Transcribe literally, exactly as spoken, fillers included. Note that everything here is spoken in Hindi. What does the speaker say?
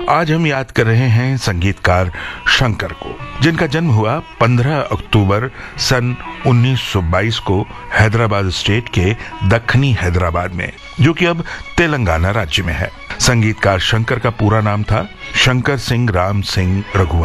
आज हम याद कर रहे हैं संगीतकार शंकर को, जिनका जन्म हुआ पंद्रह अक्टूबर सन उन्नीस सौ बाईस को हैदराबाद स्टेट के दक्षिणी हैदराबाद में, जो कि अब तेलंगाना राज्य में है। संगीतकार शंकर का पूरा नाम था शंकर सिंह राम सिंह रघुवंशी।